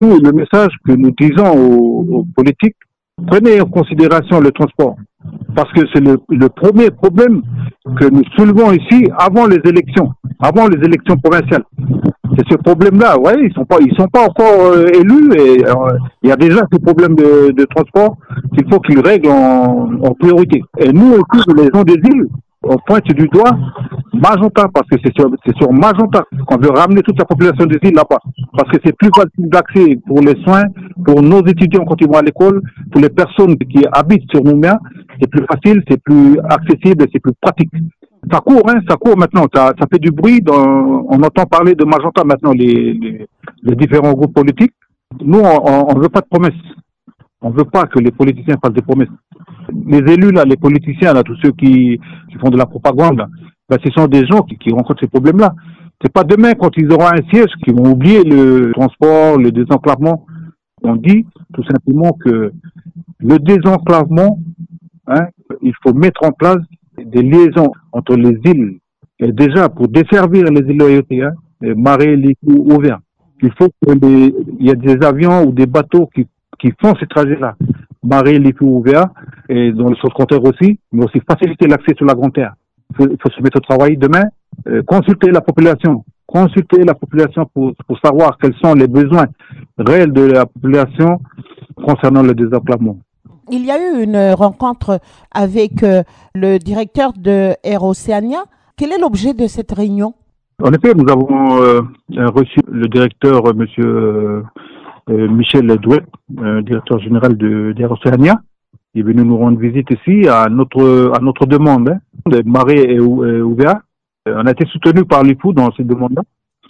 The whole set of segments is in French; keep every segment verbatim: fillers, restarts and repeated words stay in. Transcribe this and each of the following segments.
Nous, le message que nous disons aux, aux politiques, prenez en considération le transport. Parce que c'est le, le premier problème que nous soulevons ici avant les élections, avant les élections provinciales. C'est ce problème-là, ouais, ils sont pas, ils sont pas encore euh, élus et euh, il y a déjà ce problème de, de transport qu'il faut qu'ils règlent en, en priorité. Et nous aussi, les gens des îles, on pointe du doigt Magenta parce que c'est sur, c'est sur Magenta qu'on veut ramener toute la population des îles là-bas. Parce que c'est plus facile d'accès pour les soins, pour nos étudiants quand ils vont à l'école, pour les personnes qui habitent sur Nouméa, c'est plus facile, c'est plus accessible, c'est plus pratique. Ça court, hein, ça court maintenant, ça, ça fait du bruit, dans, on entend parler de Magenta maintenant, les, les, les différents groupes politiques. Nous, on ne veut pas de promesses. On ne veut pas que les politiciens fassent des promesses. Les élus, là, les politiciens, là, tous ceux qui, qui font de la propagande, là, ben, ce sont des gens qui, qui rencontrent ces problèmes-là. C'est pas demain, quand ils auront un siège, qu'ils vont oublier le transport, le désenclavement. On dit tout simplement que le désenclavement, hein, il faut mettre en place des liaisons entre les îles, et déjà pour desservir les îles Loyauté, hein, Marais, Lifou, Auvergne. Il faut qu'il y ait des avions ou des bateaux qui, qui font ces trajets-là, Marais, Lifou, Auvergne, et dans le sous-compteur aussi, mais aussi faciliter l'accès sur la Grande Terre. Il faut, il faut se mettre au travail demain, euh, consulter la population, consulter la population pour, pour savoir quels sont les besoins réels de la population concernant le désenclavement. Il y a eu une rencontre avec euh, le directeur de Air Océania. Quel est l'objet de cette réunion? En effet, nous avons euh, reçu le directeur, euh, monsieur euh, Michel Douet, euh, directeur général de d'Air Océania. Il est venu nous rendre visite ici à notre à notre demande, hein, de Marais et, et Ouvéa. On a été soutenu par l'I F O dans cette demande-là,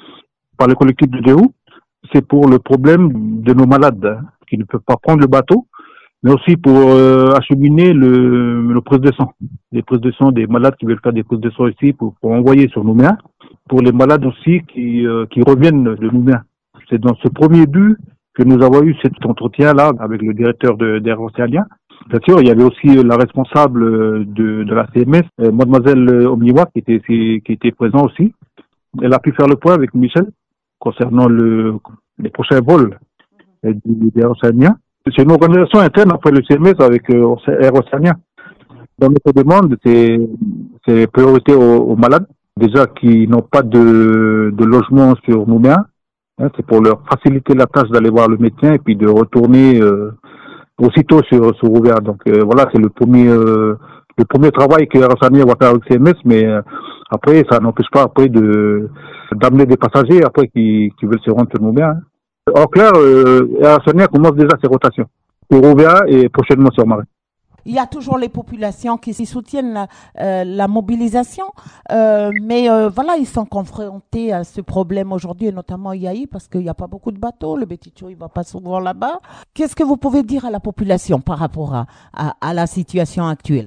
par le collectif de Déhou. C'est pour le problème de nos malades, hein, qui ne peuvent pas prendre le bateau, mais aussi pour euh, acheminer le, le prise de sang. Les prises de sang des malades qui veulent faire des prises de sang ici pour, pour envoyer sur Nouméa. Pour les malades aussi qui, euh, qui reviennent de Nouméa. C'est dans ce premier but que nous avons eu cet entretien-là avec le directeur de, d'Air Océania. Bien sûr, il y avait aussi la responsable de, de la C M S, euh, mademoiselle Omniwa, qui était, qui était présente aussi. Elle a pu faire le point avec Michel concernant le, les prochains vols euh, d'Air Océania. C'est une organisation interne après le C M S avec euh, Air Océania. Dans notre demande, c'est, c'est priorité aux, aux malades, déjà qui n'ont pas de, de logement sur Nouméa. Hein, c'est pour leur faciliter la tâche d'aller voir le médecin et puis de retourner euh, aussitôt sur, sur Ouvéa. Donc euh, voilà, c'est le premier euh, le premier travail que Air Océania va faire avec C M S, mais euh, après, ça n'empêche pas après de d'amener des passagers après qui, qui veulent se rendre sur Nouméa. Hein. En clair, euh, Air Océania commence déjà ses rotations sur Ouvéa et prochainement sur Marais. Il y a toujours les populations qui soutiennent la, euh, la mobilisation, euh, mais euh, voilà, ils sont confrontés à ce problème aujourd'hui, et notamment Yaï, parce qu'il n'y a pas beaucoup de bateaux, le Béticho, il ne va pas souvent là-bas. Qu'est-ce que vous pouvez dire à la population par rapport à, à, à la situation actuelle?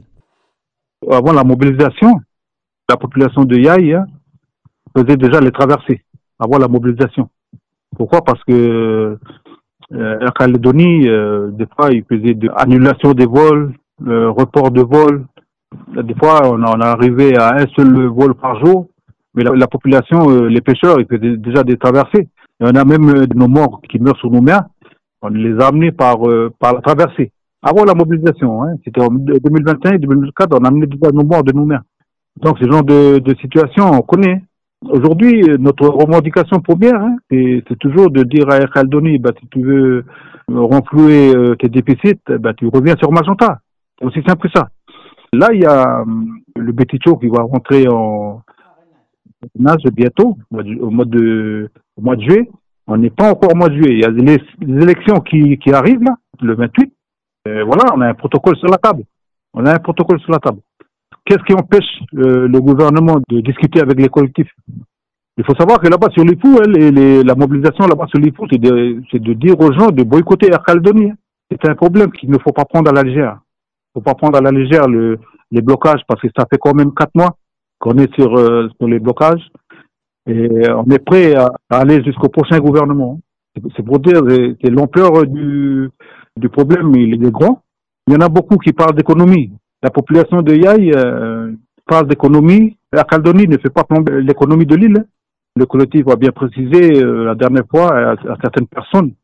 Avant la mobilisation, la population de Yaï hein, faisait déjà les traversées, avant la mobilisation. Pourquoi? Parce que euh, Air Calédonie, euh, des fois, il faisait de annulation des vols, le report de vol. Des fois, on en est arrivé à un seul vol par jour, mais la, la population, euh, les pêcheurs, ils faisaient déjà des traversées. Et on a même euh, nos morts qui meurent sur Nouméa, on les a amenés par, euh, par la traversée. Avant la mobilisation, hein, c'était en deux mille vingt et un et deux mille vingt-quatre, on a amené déjà nos morts de Nouméa. Donc, ce genre de, de situation, on connaît. Aujourd'hui, notre revendication première, hein, c'est, c'est toujours de dire à Air Calédonie, bah, si tu veux renflouer euh, tes déficits, bah, tu reviens sur Magenta. C'est aussi simple que ça. Là, il y a um, le Béticho qui va rentrer en nage bientôt, au mois de, au mois de juillet. On n'est pas encore au mois de juillet. Il y a les, les élections qui, qui arrivent, là, le vingt-huit. Et voilà, on a un protocole sur la table. On a un protocole sur la table. Qu'est-ce qui empêche euh, le gouvernement de discuter avec les collectifs? Il faut savoir que là-bas sur l'I F O, hein, les, les, la mobilisation là-bas sur l'I F O, c'est de, c'est de dire aux gens de boycotter Air Calédonie. Hein. C'est un problème qu'il ne faut pas prendre à la légère. Il ne faut pas prendre à la légère le, les blocages parce que ça fait quand même quatre mois qu'on est sur, euh, sur les blocages et on est prêt à, à aller jusqu'au prochain gouvernement. C'est, c'est pour dire que c'est l'ampleur du, du problème, il est grand. Il y en a beaucoup qui parlent d'économie. La population de Yaï euh, parle d'économie. Air Calédonie ne fait pas l'économie de l'île. Le collectif a bien précisé euh, la dernière fois à, à certaines personnes